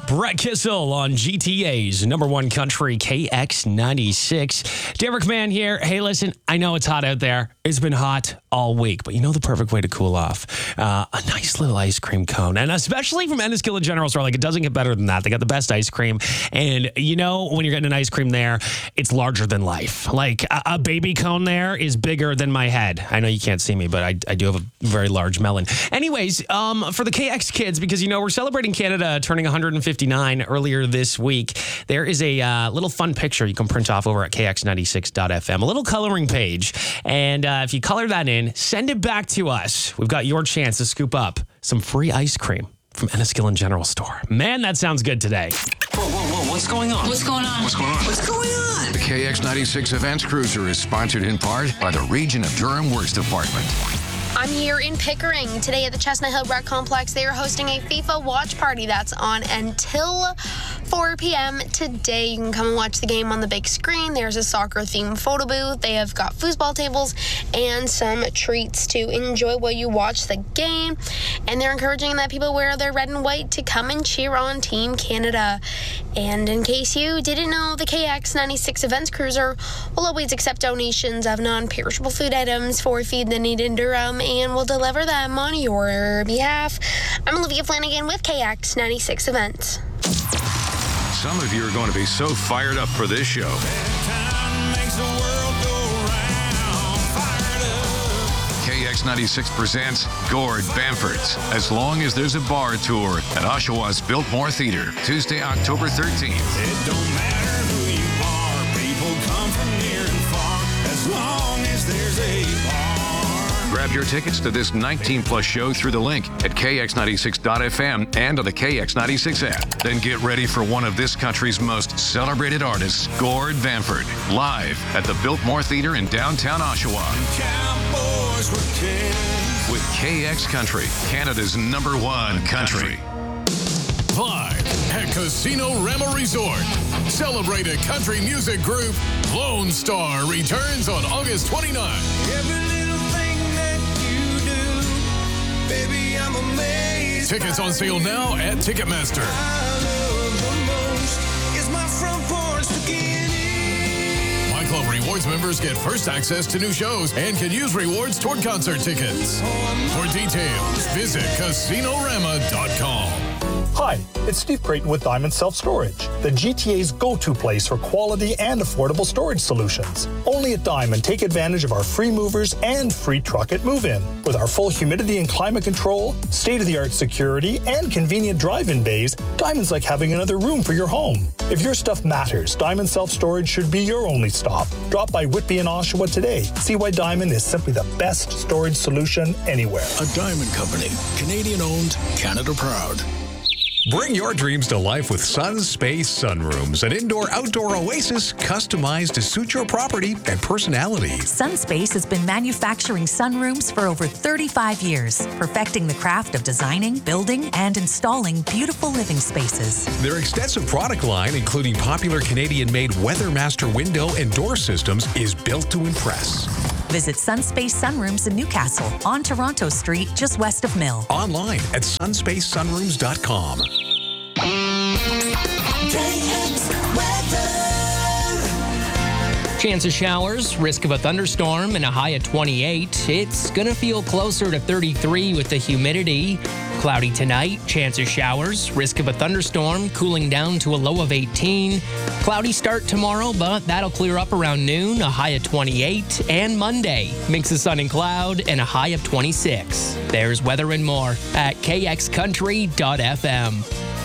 Brett Kissel on GTA's number one country, KX96. Derek Mann here. Hey, listen, I know it's hot out there. It's been hot all week, but you know the perfect way to cool off? A nice little ice cream cone. And especially from Enniskillen General Store, like it doesn't get better than that. They got the best ice cream. And you know, when you're getting an ice cream there, it's larger than life. Like a baby cone there is bigger than my head. I know you can't see me, but I do have a very large melon. Anyways, for the KX kids, because you know, we're celebrating Canada turning 159 earlier this week, there is a little fun picture you can print off over at kx96.fm, a little coloring page. And if you color that in, send it back to us. We've got your chance to scoop up some free ice cream from Enniskillen General Store. Man, that sounds good today. Whoa, what's going on? What's going on? What's going on? What's going on? The KX96 Events Cruiser is sponsored in part by the Region of Durham Works Department. I'm here in Pickering. Today at the Chestnut Hill Rec Complex, they are hosting a FIFA watch party that's on until 4 p.m. today. You can come and watch the game on the big screen. There's a soccer-themed photo booth. They have got foosball tables and some treats to enjoy while you watch the game. And they're encouraging that people wear their red and white to come and cheer on Team Canada. And in case you didn't know, the KX96 Events Cruiser will always accept donations of non-perishable food items for Feed the Need in Durham and will deliver them on your behalf. I'm Olivia Flanagan with KX96 Events. Some of you are going to be so fired up for this show. KX96 presents Gord Bamford's As Long as There's a Bar Tour at Oshawa's Biltmore Theatre, Tuesday, October 13th. It don't matter who you are, people come from near and far, as long as there's a bar. Grab your tickets to this 19-plus show through the link at kx96.fm and on the KX96 app. Then get ready for one of this country's most celebrated artists, Gord Bamford, live at the Biltmore Theatre in downtown Oshawa. Cowboys were kings. With KX Country, Canada's number one country. Live at Casino Rama Resort. Celebrate a country music group. Lone Star returns on August 29th. Every little thing that you do, baby, I'm amazed. Tickets on sale now at Ticketmaster. I love the most is my front porch spaghetti. My Club Rewards members get first access to new shows and can use rewards toward concert tickets. For details, visit casinorama.com. Hi, it's Steve Creighton with Diamond Self Storage, the GTA's go-to place for quality and affordable storage solutions. Only at Diamond, take advantage of our free movers and free truck at move-in. With our full humidity and climate control, state-of-the-art security, and convenient drive-in bays, Diamond's like having another room for your home. If your stuff matters, Diamond Self Storage should be your only stop. Drop by Whitby and Oshawa today. See why Diamond is simply the best storage solution anywhere. A Diamond Company, Canadian owned, Canada proud. Bring your dreams to life with Sun Space Sunrooms, an indoor-outdoor oasis customized to suit your property and personality. Sunspace has been manufacturing sunrooms for over 35 years, perfecting the craft of designing, building, and installing beautiful living spaces. Their extensive product line, including popular Canadian-made WeatherMaster window and door systems, is built to impress. Visit Sunspace Sunrooms in Newcastle on Toronto Street, just west of Mill. Online at sunspacesunrooms.com. Chance of showers, risk of a thunderstorm, and a high of 28. It's going to feel closer to 33 with the humidity. Cloudy tonight, chance of showers, risk of a thunderstorm, cooling down to a low of 18. Cloudy start tomorrow, but that'll clear up around noon, a high of 28. And Monday, mix of sun and cloud, and a high of 26. There's weather and more at kxcountry.fm.